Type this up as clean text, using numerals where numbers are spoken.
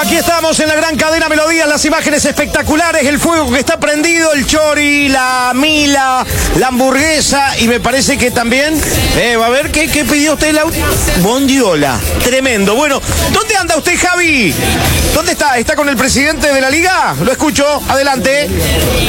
Aquí estamos en la gran cadena Melodías, las imágenes espectaculares, el fuego que está prendido, el chori, la mila, la hamburguesa y me parece que también, va a ver, ¿qué pidió usted? La bondiola, tremendo. Bueno, ¿dónde anda usted, Javi? ¿Dónde está? ¿Está con el presidente de la liga? Lo escucho, adelante.